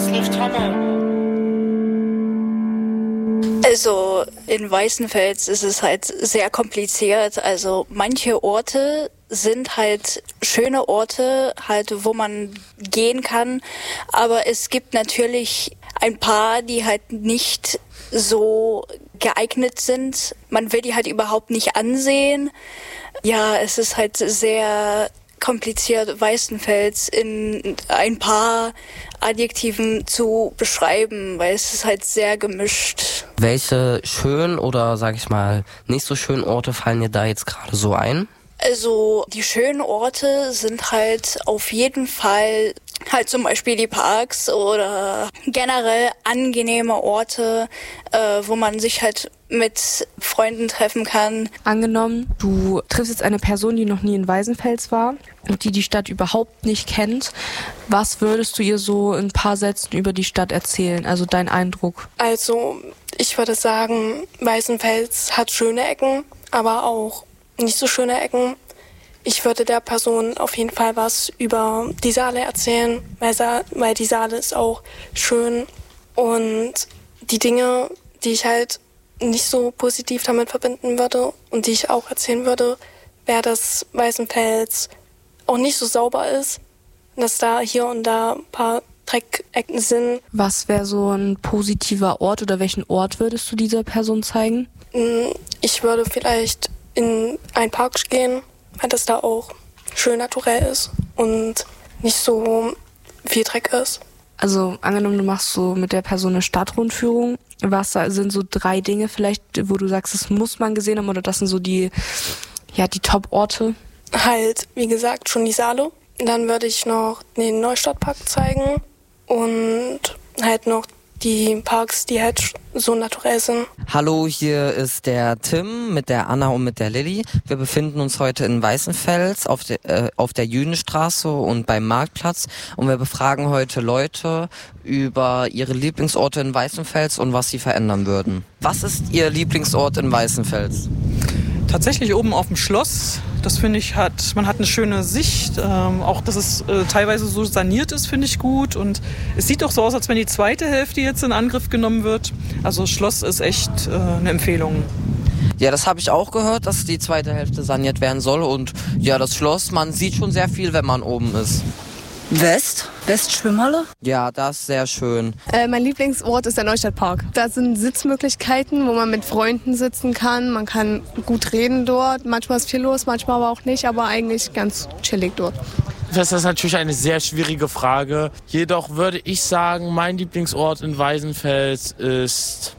Es läuft Hammer. Also in Weißenfels ist es halt sehr kompliziert. Also manche Orte sind halt schöne Orte, halt wo man gehen kann. Aber es gibt natürlich ein paar, die halt nicht so geeignet sind. Man will die halt überhaupt nicht ansehen. Ja, es ist halt sehr kompliziert, Weißenfels in ein paar Adjektiven zu beschreiben, weil es ist halt sehr gemischt. Welche schönen oder, sag ich mal, nicht so schönen Orte fallen dir da jetzt gerade so ein? Also die schönen Orte sind halt auf jeden Fall halt zum Beispiel die Parks oder generell angenehme Orte, wo man sich halt mit Freunden treffen kann. Angenommen, du triffst jetzt eine Person, die noch nie in Weißenfels war und die Stadt überhaupt nicht kennt. Was würdest du ihr so in ein paar Sätzen über die Stadt erzählen? Also dein Eindruck? Also ich würde sagen, Weißenfels hat schöne Ecken, aber auch nicht so schöne Ecken. Ich würde der Person auf jeden Fall was über die Saale erzählen, weil die Saale ist auch schön. Und die Dinge, die ich halt nicht so positiv damit verbinden würde und die ich auch erzählen würde, wäre, dass Weißenfels auch nicht so sauber ist, dass da hier und da ein paar Dreckecken sind. Was wäre so ein positiver Ort oder welchen Ort würdest du dieser Person zeigen? Ich würde vielleicht in einen Park gehen, weil das da auch schön naturell ist und nicht so viel Dreck ist. Also angenommen, du machst so mit der Person eine Stadtrundführung. Was sind so 3 Dinge vielleicht, wo du sagst, das muss man gesehen haben oder das sind so die Top-Orte? Halt, wie gesagt, schon die Saale. Dann würde ich noch den Neustadtpark zeigen und halt noch die Parks, die halt so naturell sind. Hallo, hier ist der Tim mit der Anna und mit der Lilly. Wir befinden uns heute in Weißenfels auf der Jüdenstraße und beim Marktplatz und wir befragen heute Leute über ihre Lieblingsorte in Weißenfels und was sie verändern würden. Was ist Ihr Lieblingsort in Weißenfels? Tatsächlich oben auf dem Schloss. Das finde ich man hat eine schöne Sicht. Auch, dass es teilweise so saniert ist, finde ich gut. Und es sieht doch so aus, als wenn die zweite Hälfte jetzt in Angriff genommen wird. Also das Schloss ist echt eine Empfehlung. Ja, das habe ich auch gehört, dass die zweite Hälfte saniert werden soll. Und ja, das Schloss, man sieht schon sehr viel, wenn man oben ist. Westschwimmhalle? Ja, das ist sehr schön. Mein Lieblingsort ist der Neustadtpark. Da sind Sitzmöglichkeiten, wo man mit Freunden sitzen kann. Man kann gut reden dort. Manchmal ist viel los, manchmal aber auch nicht, aber eigentlich ganz chillig dort. Das ist natürlich eine sehr schwierige Frage. Jedoch würde ich sagen, mein Lieblingsort in Weißenfels ist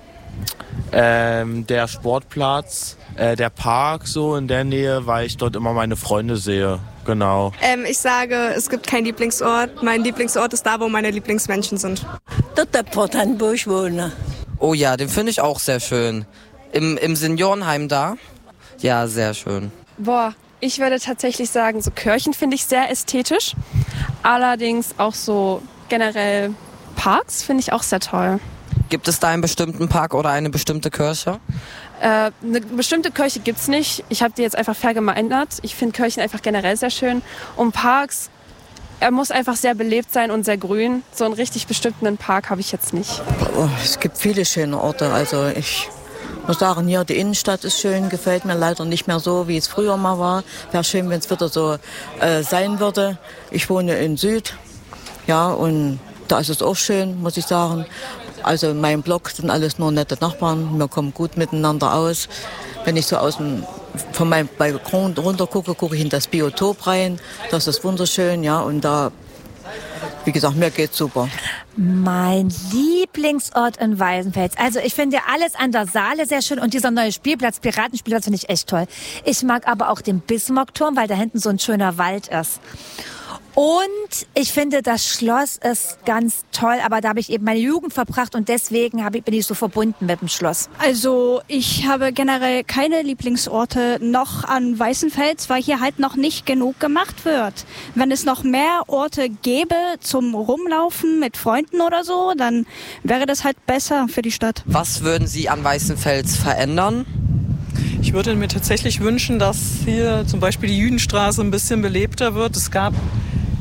der Sportplatz, der Park so in der Nähe, weil ich dort immer meine Freunde sehe. Genau. Ich sage, es gibt keinen Lieblingsort. Mein Lieblingsort ist da, wo meine Lieblingsmenschen sind. Dort der Portan, wo ich wohne. Oh ja, den finde ich auch sehr schön. Im Seniorenheim da? Ja, sehr schön. Boah, ich würde tatsächlich sagen, so Kirchen finde ich sehr ästhetisch. Allerdings auch so generell Parks finde ich auch sehr toll. Gibt es da einen bestimmten Park oder eine bestimmte Kirche? Eine bestimmte Kirche gibt's nicht. Ich habe die jetzt einfach verallgemeinert. Ich finde Kirchen einfach generell sehr schön. Und Parks, er muss einfach sehr belebt sein und sehr grün. So einen richtig bestimmten Park habe ich jetzt nicht. Es gibt viele schöne Orte. Also ich muss sagen, hier die Innenstadt ist schön. Gefällt mir leider nicht mehr so, wie es früher mal war. Wäre schön, wenn es wieder so sein würde. Ich wohne in Süd. Ja, und da ist es auch schön, muss ich sagen. Also in meinem Block sind alles nur nette Nachbarn. Wir kommen gut miteinander aus. Wenn ich so von meinem Balkon runter gucke, gucke ich in das Biotop rein. Das ist wunderschön, ja. Und da, wie gesagt, mir geht's super. Mein Lieblingsort in Weißenfels. Also ich finde ja alles an der Saale sehr schön und dieser neue Spielplatz, Piratenspielplatz, finde ich echt toll. Ich mag aber auch den Bismarckturm, weil da hinten so ein schöner Wald ist. Und ich finde, das Schloss ist ganz toll, aber da habe ich eben meine Jugend verbracht und deswegen bin ich so verbunden mit dem Schloss. Also ich habe generell keine Lieblingsorte noch an Weißenfels, weil hier halt noch nicht genug gemacht wird. Wenn es noch mehr Orte gäbe zum Rumlaufen mit Freunden oder so, dann wäre das halt besser für die Stadt. Was würden Sie an Weißenfels verändern? Ich würde mir tatsächlich wünschen, dass hier zum Beispiel die Jüdenstraße ein bisschen belebter wird. Es gab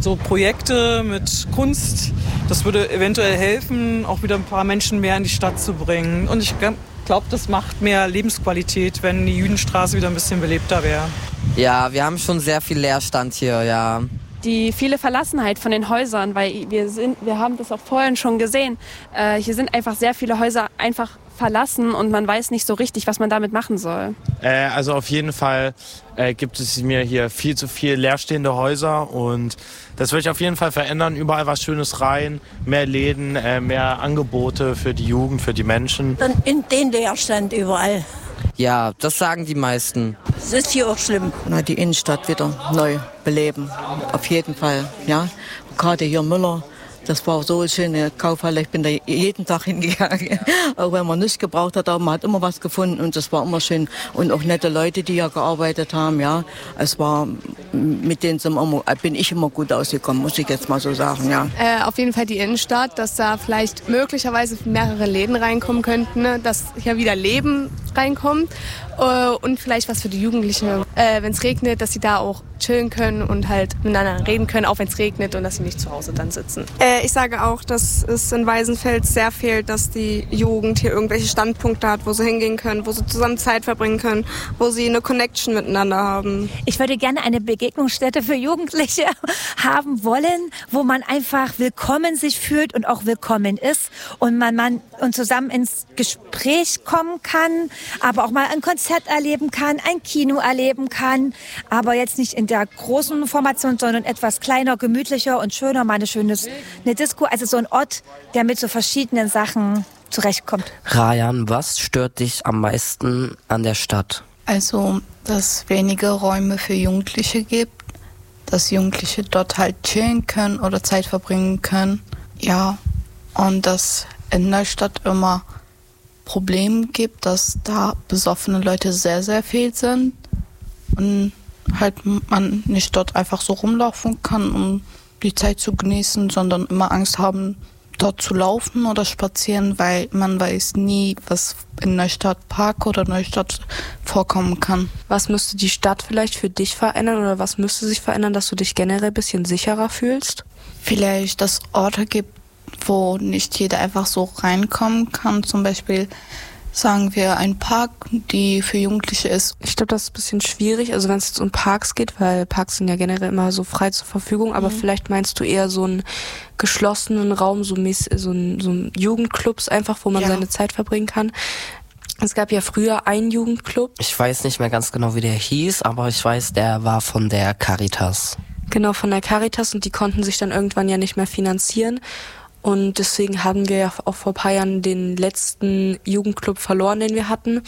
So Projekte mit Kunst, das würde eventuell helfen, auch wieder ein paar Menschen mehr in die Stadt zu bringen. Und ich glaube, das macht mehr Lebensqualität, wenn die Jüdenstraße wieder ein bisschen belebter wäre. Ja, wir haben schon sehr viel Leerstand hier, ja. Die viele Verlassenheit von den Häusern, weil wir haben das auch vorhin schon gesehen. Hier sind einfach sehr viele Häuser einfach verlassen und man weiß nicht so richtig, was man damit machen soll. Also auf jeden Fall gibt es mir hier viel zu viel leerstehende Häuser und das will ich auf jeden Fall verändern. Überall was Schönes rein, mehr Läden, mehr Angebote für die Jugend, für die Menschen. Dann in den Leerstand überall. Ja, das sagen die meisten. Das ist hier auch schlimm. Na, die Innenstadt wieder neu beleben, auf jeden Fall. Ja, gerade hier Müller. Das war so eine schöne Kaufhalle. Ich bin da jeden Tag hingegangen. Auch wenn man nichts gebraucht hat, aber man hat immer was gefunden und das war immer schön. Und auch nette Leute, die ja gearbeitet haben. Ja, es war, mit denen bin ich immer gut ausgekommen, muss ich jetzt mal so sagen. Ja. Auf jeden Fall die Innenstadt, dass da vielleicht möglicherweise mehrere Läden reinkommen könnten, ne? Dass hier wieder Leben reinkommt und vielleicht was für die Jugendlichen, wenn es regnet, dass sie da auch chillen können und halt miteinander reden können, auch wenn es regnet und dass sie nicht zu Hause dann sitzen. Ich sage auch, dass es in Waisenfels sehr fehlt, dass die Jugend hier irgendwelche Standpunkte hat, wo sie hingehen können, wo sie zusammen Zeit verbringen können, wo sie eine Connection miteinander haben. Ich würde gerne eine Begegnungsstätte für Jugendliche haben wollen, wo man einfach willkommen sich fühlt und auch willkommen ist und man zusammen ins Gespräch kommen kann, aber auch mal ein Konzert erleben kann, ein Kino erleben kann, aber jetzt nicht in der großen Formation, sondern etwas kleiner, gemütlicher und schöner, mal eine Disco, also so ein Ort, der mit so verschiedenen Sachen zurechtkommt. Rayan, was stört dich am meisten an der Stadt? Also, dass es wenige Räume für Jugendliche gibt, dass Jugendliche dort halt chillen können oder Zeit verbringen können. Ja, und dass in der Stadt immer Probleme gibt, dass da besoffene Leute sehr, sehr viel sind und halt man nicht dort einfach so rumlaufen kann, um die Zeit zu genießen, sondern immer Angst haben, dort zu laufen oder spazieren, weil man weiß nie, was in Neustadtpark oder Neustadt vorkommen kann. Was müsste die Stadt vielleicht für dich verändern oder was müsste sich verändern, dass du dich generell ein bisschen sicherer fühlst? Vielleicht, dass es Orte gibt, wo nicht jeder einfach so reinkommen kann. Zum Beispiel sagen wir ein Park, die für Jugendliche ist. Ich glaube, das ist ein bisschen schwierig, also wenn es jetzt um Parks geht, weil Parks sind ja generell immer so frei zur Verfügung, aber vielleicht meinst du eher so einen geschlossenen Raum, so ein Jugendclubs einfach, wo man seine Zeit verbringen kann. Es gab ja früher einen Jugendclub. Ich weiß nicht mehr ganz genau, wie der hieß, aber ich weiß, der war von der Caritas. Genau, von der Caritas und die konnten sich dann irgendwann ja nicht mehr finanzieren. Und deswegen haben wir ja auch vor ein paar Jahren den letzten Jugendclub verloren, den wir hatten.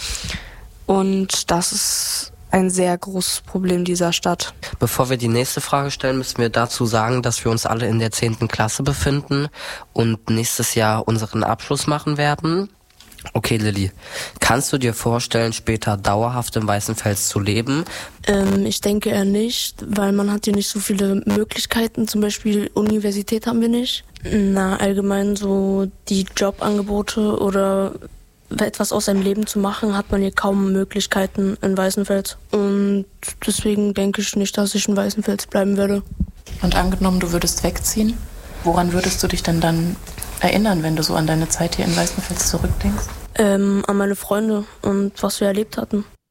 Und das ist ein sehr großes Problem dieser Stadt. Bevor wir die nächste Frage stellen, müssen wir dazu sagen, dass wir uns alle in der 10. Klasse befinden und nächstes Jahr unseren Abschluss machen werden. Okay, Lilly, kannst du dir vorstellen, später dauerhaft in Weißenfels zu leben? Ich denke eher nicht, weil man hat hier nicht so viele Möglichkeiten. Zum Beispiel Universität haben wir nicht. Allgemein so die Jobangebote oder etwas aus seinem Leben zu machen, hat man hier kaum Möglichkeiten in Weißenfels. Und deswegen denke ich nicht, dass ich in Weißenfels bleiben würde. Und angenommen, du würdest wegziehen, woran würdest du dich denn dann erinnern, wenn du so an deine Zeit hier in Weißenfels zurückdenkst? An meine Freunde und was wir erlebt hatten.